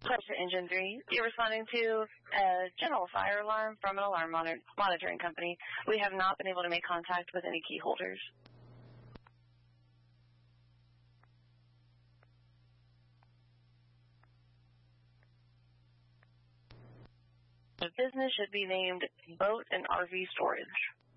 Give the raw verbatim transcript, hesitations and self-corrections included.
Question Engine three. You're responding to a general fire alarm from an alarm monitor monitoring company. We have not been able to make contact with any key holders. The business should be named Boat and R V Storage.